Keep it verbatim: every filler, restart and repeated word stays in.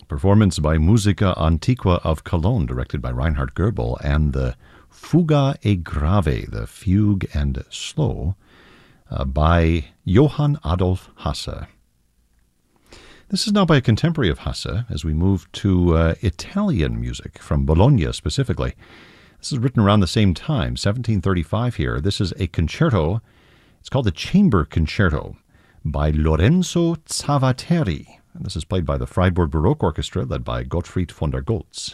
Performance by Musica Antiqua of Cologne, directed by Reinhard Goebel, and the Fuga e Grave, the Fugue and Slow, uh, by Johann Adolf Hasse. This is now by a contemporary of Hasse, as we move to uh, Italian music, from Bologna specifically. This is written around the same time, seventeen thirty-five here. This is a concerto. It's called the Chamber Concerto by Lorenzo Zavatteri. And this is played by the Freiburg Baroque Orchestra, led by Gottfried von der Goltz.